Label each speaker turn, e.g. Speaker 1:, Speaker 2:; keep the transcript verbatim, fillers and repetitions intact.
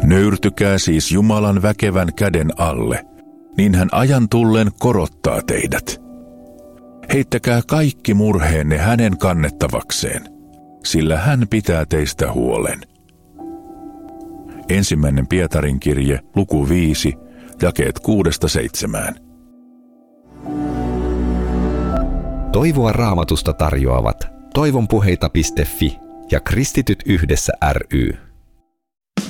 Speaker 1: Nöyrtykää siis Jumalan väkevän käden alle, niin hän ajan tullen korottaa teidät. Heittäkää kaikki murheenne hänen kannettavakseen, sillä hän pitää teistä huolen. Ensimmäinen Pietarin kirje, luku viisi, jakeet kuudesta seitsemään.
Speaker 2: Toivoa Raamatusta tarjoavat toivonpuheita piste fi ja Kristityt yhdessä ry.